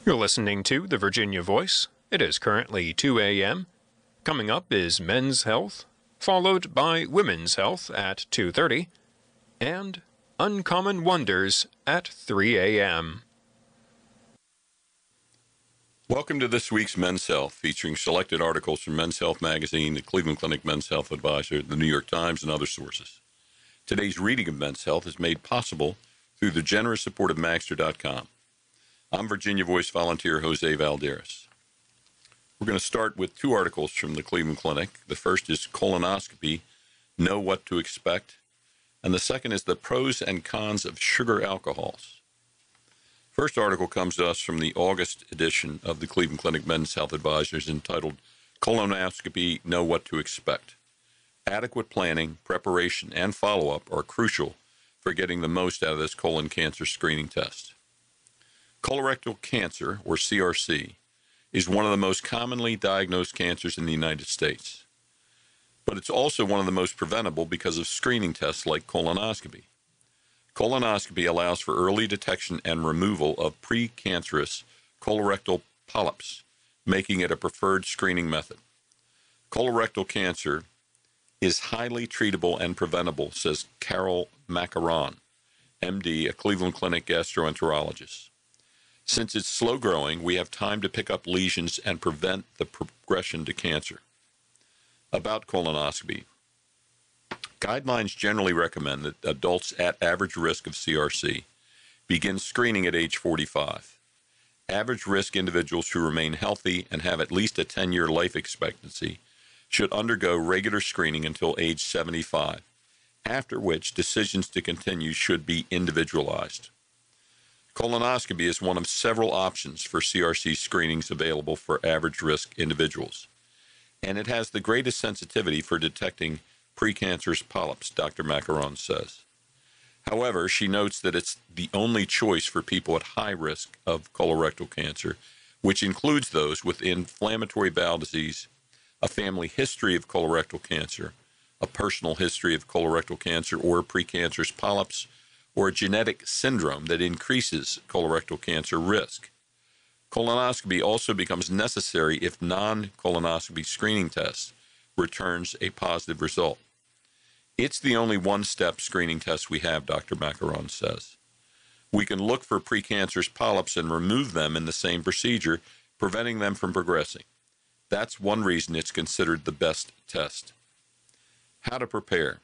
You're listening to the Virginia Voice. It is currently 2 a.m. Coming up is Men's Health, followed by Women's Health at 2:30, and Uncommon Wonders at 3 a.m. Welcome to this week's Men's Health, featuring selected articles from Men's Health Magazine, the Cleveland Clinic Men's Health Advisor, the New York Times, and other sources. Today's reading of Men's Health is made possible through the generous support of Magster.com. I'm Virginia Voice volunteer Jose Valderas. We're going to start with two articles from the Cleveland Clinic. The first is Colonoscopy, Know What to Expect, and the second is the Pros and Cons of Sugar Alcohols. First article comes to us from the August edition of the Cleveland Clinic Men's Health Advisors, entitled Colonoscopy, Know What to Expect. Adequate planning, preparation, and follow-up are crucial for getting the most out of this colon cancer screening test. Colorectal cancer, or CRC, is one of the most commonly diagnosed cancers in the United States. But it's also one of the most preventable because of screening tests like colonoscopy. Colonoscopy allows for early detection and removal of precancerous colorectal polyps, making it a preferred screening method. Colorectal cancer is highly treatable and preventable, says Carol Macaron, MD, a Cleveland Clinic gastroenterologist. Since it's slow growing, we have time to pick up lesions and prevent the progression to cancer. About colonoscopy. Guidelines generally recommend that adults at average risk of CRC begin screening at age 45. Average risk individuals who remain healthy and have at least a 10-year life expectancy should undergo regular screening until age 75, after which decisions to continue should be individualized. Colonoscopy is one of several options for CRC screenings available for average-risk individuals, and it has the greatest sensitivity for detecting precancerous polyps, Dr. Macaron says. However, she notes that it's the only choice for people at high risk of colorectal cancer, which includes those with inflammatory bowel disease, a family history of colorectal cancer, a personal history of colorectal cancer or precancerous polyps, or a genetic syndrome that increases colorectal cancer risk. Colonoscopy also becomes necessary if non-colonoscopy screening test returns a positive result. It's the only one-step screening test we have, Dr. Macaron says. We can look for precancerous polyps and remove them in the same procedure, preventing them from progressing. That's one reason it's considered the best test. How to prepare.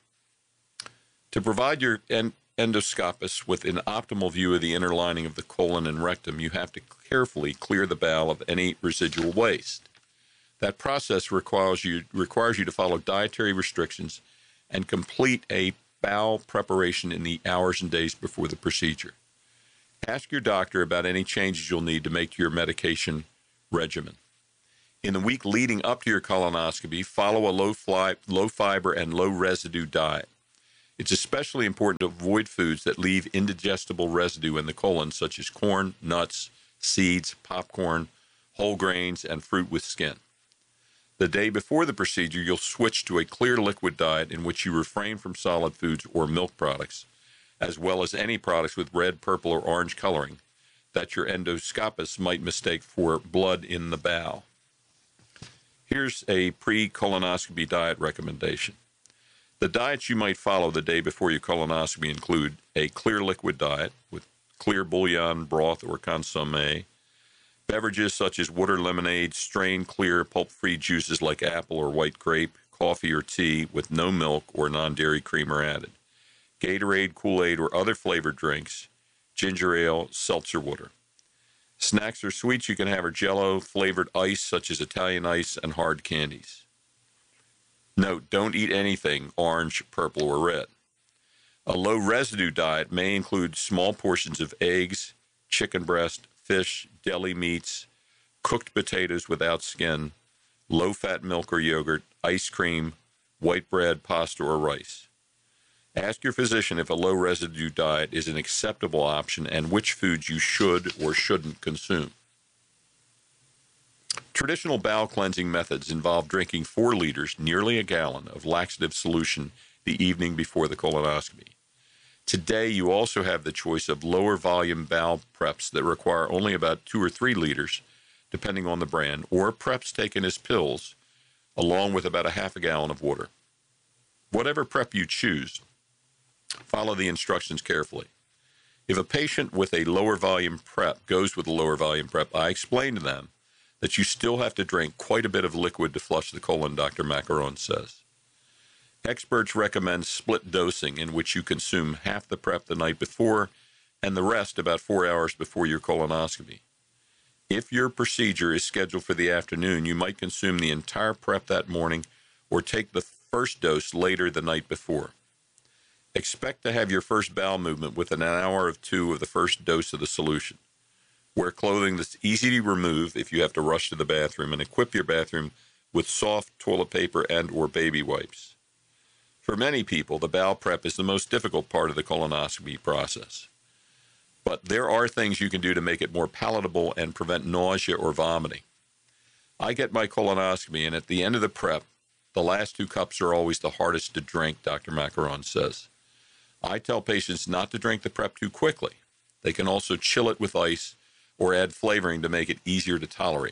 To provide your endoscopist with an optimal view of the inner lining of the colon and rectum, you have to carefully clear the bowel of any residual waste. That process requires you to follow dietary restrictions and complete a bowel preparation in the hours and days before the procedure. Ask your doctor about any changes you'll need to make to your medication regimen. In the week leading up to your colonoscopy, follow a low fiber and low residue diet. It's especially important to avoid foods that leave indigestible residue in the colon, such as corn, nuts, seeds, popcorn, whole grains, and fruit with skin. The day before the procedure, you'll switch to a clear liquid diet in which you refrain from solid foods or milk products, as well as any products with red, purple, or orange coloring that your endoscopist might mistake for blood in the bowel. Here's a pre-colonoscopy diet recommendation. The diets you might follow the day before your colonoscopy include a clear liquid diet with clear bouillon, broth, or consommé, beverages such as water, lemonade, strained clear pulp-free juices like apple or white grape, coffee or tea with no milk or non-dairy creamer added, Gatorade, Kool-Aid, or other flavored drinks, ginger ale, seltzer water. Snacks or sweets you can have are Jell-O, flavored ice such as Italian ice, and hard candies. Note, don't eat anything orange, purple, or red. A low-residue diet may include small portions of eggs, chicken breast, fish, deli meats, cooked potatoes without skin, low-fat milk or yogurt, ice cream, white bread, pasta, or rice. Ask your physician if a low-residue diet is an acceptable option and which foods you should or shouldn't consume. Traditional bowel cleansing methods involve drinking 4 liters, nearly a gallon, of laxative solution the evening before the colonoscopy. Today, you also have the choice of lower volume bowel preps that require only about 2 or 3 liters, depending on the brand, or preps taken as pills, along with about a half a gallon of water. Whatever prep you choose, follow the instructions carefully. If a patient with a lower volume prep goes with a lower volume prep, I explain to them that you still have to drink quite a bit of liquid to flush the colon, Dr. Macaron says. Experts recommend split dosing, in which you consume half the prep the night before and the rest about 4 hours before your colonoscopy. If your procedure is scheduled for the afternoon, you might consume the entire prep that morning or take the first dose later the night before. Expect to have your first bowel movement within an hour or two of the first dose of the solution. Wear clothing that's easy to remove if you have to rush to the bathroom, and equip your bathroom with soft toilet paper and or baby wipes. For many people, the bowel prep is the most difficult part of the colonoscopy process. But there are things you can do to make it more palatable and prevent nausea or vomiting. I get my colonoscopy, and at the end of the prep, the last 2 cups are always the hardest to drink, Dr. Macaron says. I tell patients not to drink the prep too quickly. They can also chill it with ice or add flavoring to make it easier to tolerate.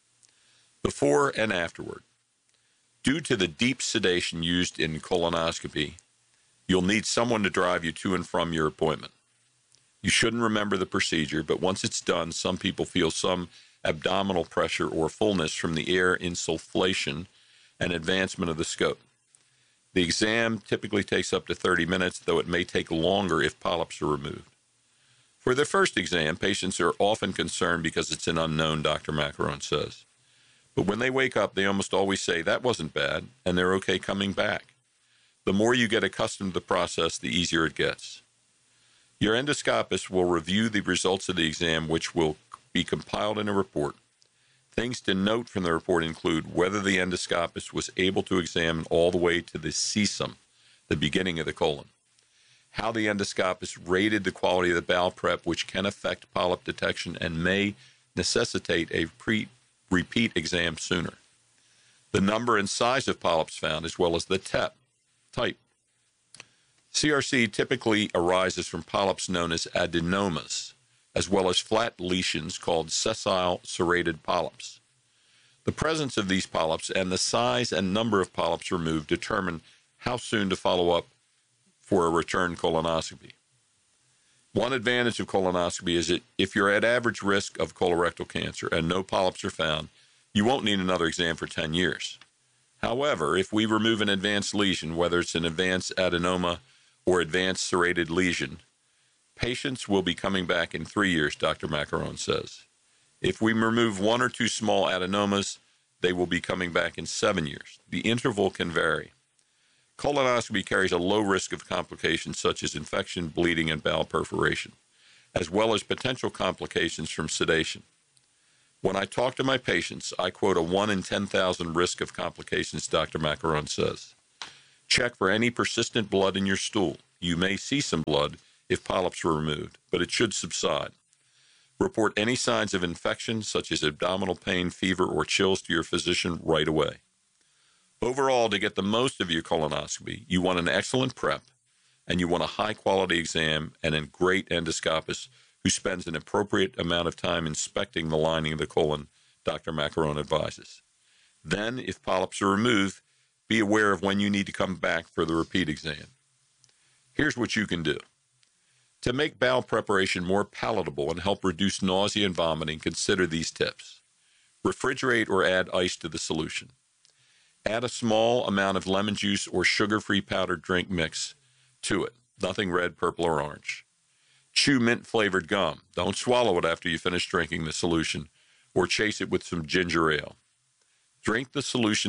Before and afterward. Due to the deep sedation used in colonoscopy, you'll need someone to drive you to and from your appointment. You shouldn't remember the procedure, but once it's done, some people feel some abdominal pressure or fullness from the air insufflation and advancement of the scope. The exam typically takes up to 30 minutes, though it may take longer if polyps are removed. For the first exam, patients are often concerned because it's an unknown, Dr. Macaron says. But when they wake up, they almost always say, that wasn't bad, and they're okay coming back. The more you get accustomed to the process, the easier it gets. Your endoscopist will review the results of the exam, which will be compiled in a report. Things to note from the report include whether the endoscopist was able to examine all the way to the cecum, the beginning of the colon, how the endoscopist rated the quality of the bowel prep, which can affect polyp detection and may necessitate a repeat exam sooner, the number and size of polyps found, as well as the type. CRC typically arises from polyps known as adenomas, as well as flat lesions called sessile serrated polyps. The presence of these polyps and the size and number of polyps removed determine how soon to follow up for a return colonoscopy. One advantage of colonoscopy is that if you're at average risk of colorectal cancer and no polyps are found, you won't need another exam for 10 years. However, if we remove an advanced lesion, whether it's an advanced adenoma or advanced serrated lesion, patients will be coming back in 3 years, Dr. Macaron says. If we remove 1 or 2 small adenomas, they will be coming back in 7 years. The interval can vary. Colonoscopy carries a low risk of complications such as infection, bleeding, and bowel perforation, as well as potential complications from sedation. When I talk to my patients, I quote a 1 in 10,000 risk of complications, Dr. Macaron says. Check for any persistent blood in your stool. You may see some blood if polyps were removed, but it should subside. Report any signs of infection, such as abdominal pain, fever, or chills to your physician right away. Overall, to get the most of your colonoscopy, you want an excellent prep, and you want a high-quality exam and a great endoscopist who spends an appropriate amount of time inspecting the lining of the colon, Dr. Macaron advises. Then, if polyps are removed, be aware of when you need to come back for the repeat exam. Here's what you can do. To make bowel preparation more palatable and help reduce nausea and vomiting, consider these tips. Refrigerate or add ice to the solution. Add a small amount of lemon juice or sugar-free powdered drink mix to it. Nothing red, purple, or orange. Chew mint-flavored gum. Don't swallow it after you finish drinking the solution, or chase it with some ginger ale. Drink the solution